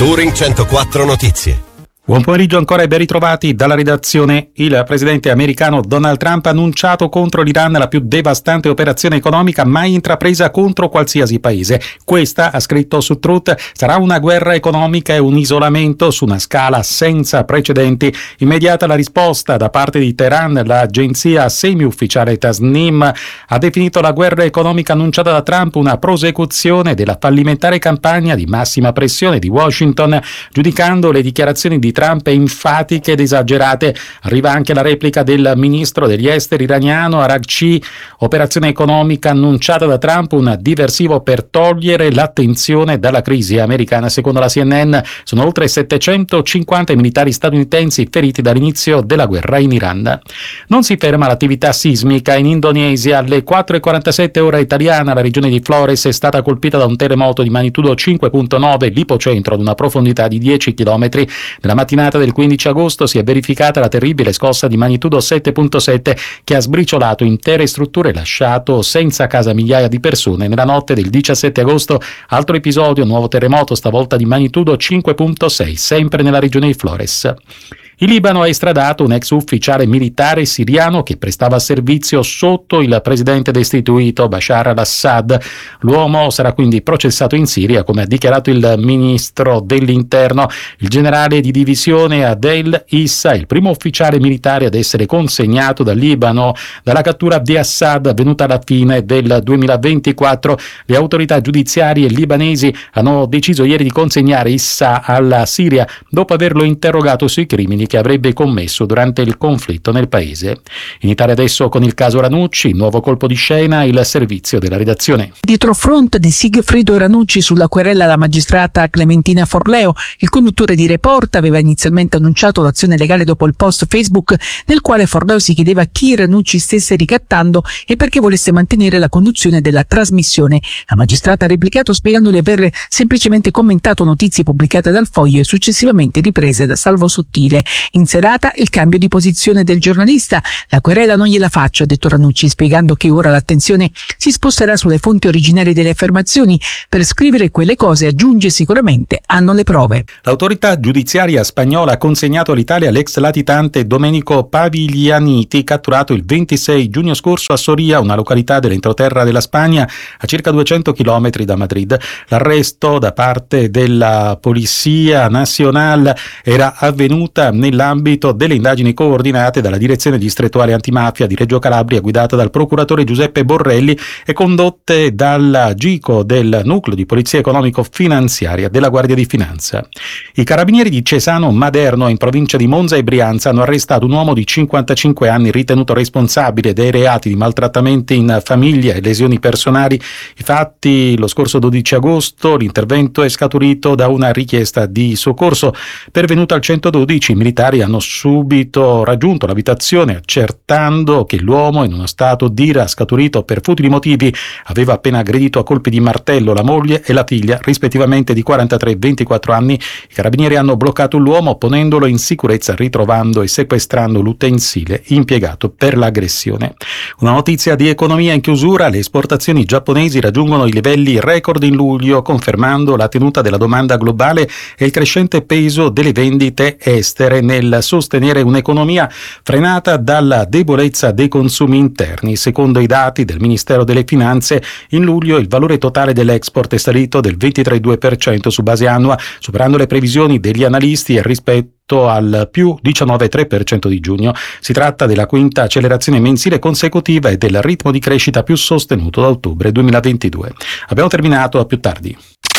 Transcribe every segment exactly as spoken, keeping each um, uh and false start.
Touring centoquattro Notizie. Buon pomeriggio ancora e ben ritrovati dalla redazione. Il presidente americano Donald Trump ha annunciato contro l'Iran la più devastante operazione economica mai intrapresa contro qualsiasi paese. Questa, ha scritto su Truth, sarà una guerra economica e un isolamento su una scala senza precedenti. Immediata la risposta da parte di Teheran, l'agenzia semi-ufficiale Tasnim ha definito la guerra economica annunciata da Trump una prosecuzione della fallimentare campagna di massima pressione di Washington, giudicando le dichiarazioni di Trump enfatiche ed esagerate. Arriva anche la replica del ministro degli esteri iraniano Araghchi. Operazione economica annunciata da Trump, un diversivo per togliere l'attenzione dalla crisi americana. Secondo la C N N sono oltre settecentocinquanta i militari statunitensi feriti dall'inizio della guerra in Iran. Non si ferma l'attività sismica in Indonesia. Alle quattro e quarantasette ora italiana la regione di Flores è stata colpita da un terremoto di magnitudo cinque virgola nove, l'ipocentro ad una profondità di dieci chilometri. Nella mattinata del quindici agosto si è verificata la terribile scossa di magnitudo sette virgola sette che ha sbriciolato intere strutture e lasciato senza casa migliaia di persone. Nella notte del diciassette agosto altro episodio, nuovo terremoto, stavolta di magnitudo cinque virgola sei, sempre nella regione di Flores. Il Libano ha estradato un ex ufficiale militare siriano che prestava servizio sotto il presidente destituito Bashar al-Assad. L'uomo sarà quindi processato in Siria, come ha dichiarato il ministro dell'interno. Il generale di divisione Adel Issa, il primo ufficiale militare ad essere consegnato dal Libano dalla cattura di Assad avvenuta alla fine del duemilaventiquattro. Le autorità giudiziarie libanesi hanno deciso ieri di consegnare Issa alla Siria dopo averlo interrogato sui crimini che avrebbe commesso durante il conflitto nel paese. In Italia adesso con il caso Ranucci, nuovo colpo di scena, il servizio della redazione. Dietro front di Sigfrido Ranucci sulla querela alla magistrata Clementina Forleo, il conduttore di Report aveva inizialmente annunciato l'azione legale dopo il post Facebook nel quale Forleo si chiedeva chi Ranucci stesse ricattando e perché volesse mantenere la conduzione della trasmissione. La magistrata ha replicato spiegando di aver semplicemente commentato notizie pubblicate dal Foglio e successivamente riprese da Salvo Sottile. In serata il cambio di posizione del giornalista. La querela non gliela faccio, ha detto Ranucci, spiegando che ora l'attenzione si sposterà sulle fonti originali delle affermazioni. Per scrivere quelle cose, aggiunge, sicuramente hanno le prove. L'autorità giudiziaria spagnola ha consegnato all'Italia l'ex latitante Domenico Paviglianiti, catturato il ventisei giugno scorso a Soria, una località dell'entroterra della Spagna a circa duecento chilometri da Madrid. L'arresto da parte della Polizia Nacional era avvenuta nell'ambito delle indagini coordinate dalla Direzione Distrettuale Antimafia di Reggio Calabria, guidata dal procuratore Giuseppe Borrelli e condotte dalla GICO del Nucleo di Polizia Economico-Finanziaria della Guardia di Finanza. I carabinieri di Cesano Maderno, in provincia di Monza e Brianza, hanno arrestato un uomo di cinquantacinque anni ritenuto responsabile dei reati di maltrattamenti in famiglia e lesioni personali. I fatti lo scorso dodici agosto, l'intervento è scaturito da una richiesta di soccorso pervenuta al centododici. I militari hanno subito raggiunto l'abitazione accertando che l'uomo, in uno stato d'ira scaturito per futili motivi, aveva appena aggredito a colpi di martello la moglie e la figlia, rispettivamente di quarantatré e ventiquattro anni. I carabinieri hanno bloccato l'uomo ponendolo in sicurezza, ritrovando e sequestrando l'utensile impiegato per l'aggressione. Una notizia di economia in chiusura: le esportazioni giapponesi raggiungono i livelli record in luglio, confermando la tenuta della domanda globale e il crescente peso delle vendite estere nel sostenere un'economia frenata dalla debolezza dei consumi interni. Secondo i dati del Ministero delle Finanze, in luglio il valore totale dell'export è salito del ventitré virgola due per cento su base annua, superando le previsioni degli analisti e rispetto al più diciannove virgola tre per cento di giugno. Si tratta della quinta accelerazione mensile consecutiva e del ritmo di crescita più sostenuto da ottobre duemilaventidue. Abbiamo terminato, a più tardi.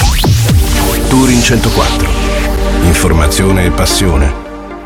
Touring centoquattro. Informazione e passione.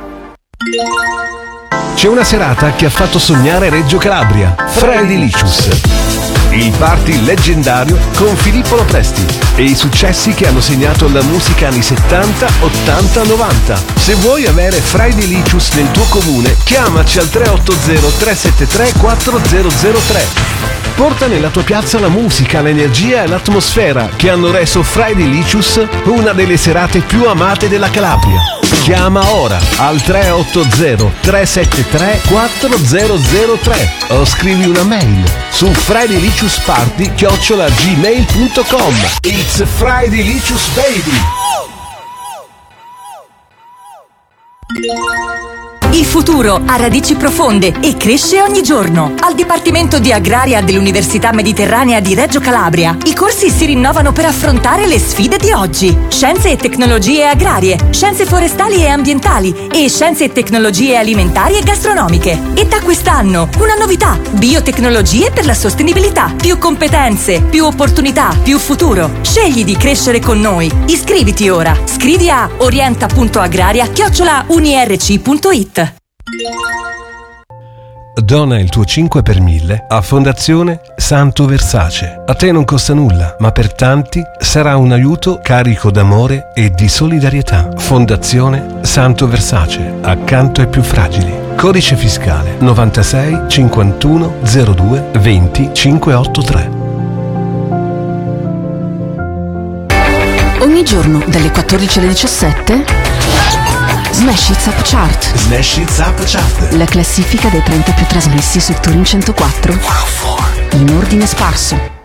C'è una serata che ha fatto sognare Reggio Calabria. Friday Licious. Il party leggendario con Filippo Lopresti e i successi che hanno segnato la musica anni settanta, ottanta, novanta. Se vuoi avere Friday Licious nel tuo comune, chiamaci al tre otto zero tre sette tre quattro zero zero tre. Porta nella tua piazza la musica, l'energia e l'atmosfera che hanno reso Friday Licious una delle serate più amate della Calabria. Chiama ora al tre otto zero tre sette tre quattro zero zero tre o scrivi una mail su fridaylicious.party chiocciola gmail punto com. It's Friday Licious, baby! Il futuro ha radici profonde e cresce ogni giorno. Al Dipartimento di Agraria dell'Università Mediterranea di Reggio Calabria, i corsi si rinnovano per affrontare le sfide di oggi. Scienze e tecnologie agrarie, scienze forestali e ambientali e scienze e tecnologie alimentari e gastronomiche. E da quest'anno una novità: biotecnologie per la sostenibilità. Più competenze, più opportunità, più futuro. Scegli di crescere con noi. Iscriviti ora. Scrivi a orienta punto agraria chiocciola unirc punto it. Dona il tuo cinque per mille a Fondazione Santo Versace. A te non costa nulla, ma per tanti sarà un aiuto carico d'amore e di solidarietà. Fondazione Santo Versace, accanto ai più fragili. Codice fiscale novantasei cinquantuno zero due venti cinquecentoottantatré. Ogni giorno dalle quattordici alle diciassette Smash It's Up Chart. Smash It's Up Chart. La classifica dei trenta più trasmessi su Turin centoquattro in ordine sparso.